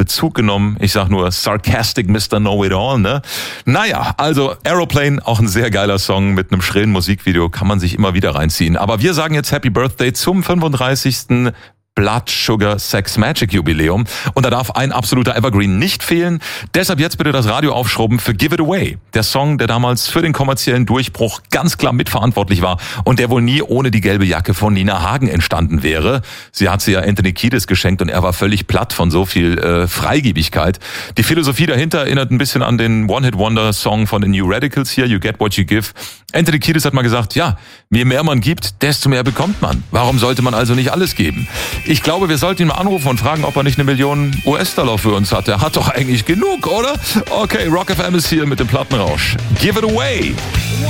Bezug genommen. Ich sag nur Sarcastic Mr. Know-It-All, ne? Naja, also Aeroplane, auch ein sehr geiler Song mit einem schrillen Musikvideo, kann man sich immer wieder reinziehen. Aber wir sagen jetzt Happy Birthday zum 35. Blood Sugar Sex Magic Jubiläum. Und da darf ein absoluter Evergreen nicht fehlen. Deshalb jetzt bitte das Radio aufschrubben für Give It Away. Der Song, der damals für den kommerziellen Durchbruch ganz klar mitverantwortlich war und der wohl nie ohne die gelbe Jacke von Nina Hagen entstanden wäre. Sie hat sie ja Anthony Kiedis geschenkt und er war völlig platt von so viel Freigebigkeit. Die Philosophie dahinter erinnert ein bisschen an den One-Hit-Wonder-Song von den New Radicals hier, You Get What You Give. Anthony Kiedis hat mal gesagt, ja, je mehr man gibt, desto mehr bekommt man. Warum sollte man also nicht alles geben? Ich glaube, wir sollten ihn mal anrufen und fragen, ob er nicht 1 Million US-Dollar für uns hat. Er hat doch eigentlich genug, oder? Okay, Rock FM ist hier mit dem Plattenrausch. Give it away!